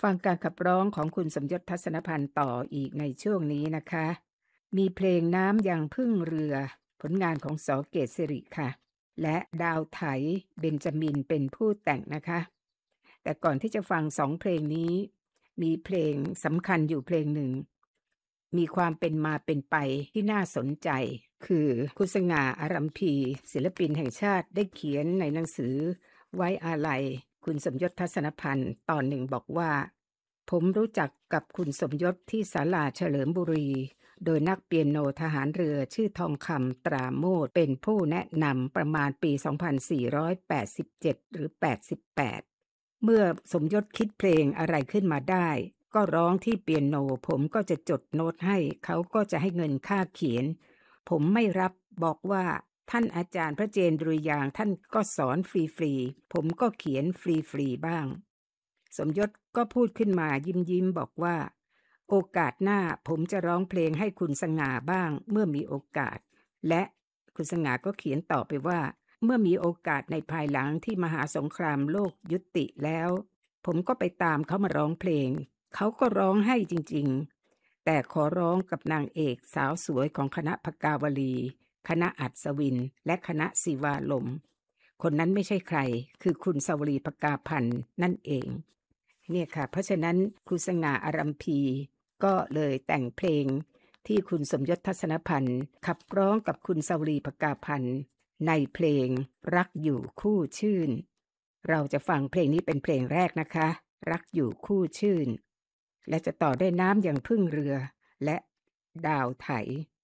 ฟังการขับร้องของคุณสมยศทัศนพันธ์ต่ออีกในช่วงนี้นะคะ มีเพลงน้ำยังพึ่งเรือผลงานของส.เกษสิริค่ะ และดาวไถเบนจามินเป็นผู้แต่งนะคะ แต่ก่อนที่จะฟัง2เพลงนี้ มีเพลงสำคัญอยู่เพลงหนึ่ง มีความเป็นมาเป็นไปที่น่าสนใจ คือคุณสง่า อารัมพีศิลปินแห่งชาติได้เขียนในหนังสือไว้อาลัยคุณสมยศทัศนพันธ์ตอนหนึ่งบอกว่า ผมรู้จักกับคุณสมยศที่ศาลาเฉลิมบุรี โดยนักเปียโนทหารเรือชื่อทองคำตราโมทเป็นผู้แนะนำประมาณปี 2487 หรือ 88 เมื่อสมยศคิดเพลงอะไรขึ้นมาได้ก็ร้องที่เปียโนผมก็จะจดโน้ตให้เขาก็จะให้เงินค่าเขียนผมไม่รับบอกว่าท่านอาจารย์พระเจนดุริยางค์ท่านก็สอนฟรีๆผมก็เขียนฟรีๆบ้างสมยศก็พูดขึ้นมายิ้มบอกว่าโอกาสหน้าผมจะร้องเพลงให้คุณสง่าบ้างเมื่อมีโอกาสและคุณสง่าก็เขียนต่อไปว่าเมื่อมีโอกาสในภายหลังที่มหาสงครามโลกยุติแล้วผมก็ไปตามเขามาร้องเพลงเขาก็ร้องให้จริงๆแต่ขอร้องกับนางเอกสาวสวยของคณะพกาวลีคณะอัศวินและคณะศิวาลมคนนั้นไม่ใช่ใครคือคุณสวรีภกาพันธ์นั่นเองเนี่ยค่ะเพราะฉะนั้นคุณสง่า อารัมพีก็เลยแต่งเพลงที่คุณสมยศทัศนพันธ์ขับร้องกับคุณสวรีภกาพันธ์ในเพลงรักอยู่คู่ชื่นเราจะฟังเพลงนี้เป็นเพลงแรกนะคะรักอยู่คู่ชื่นและจะต่อด้วยน้ำอย่างพึ่งเรือและดาวไถ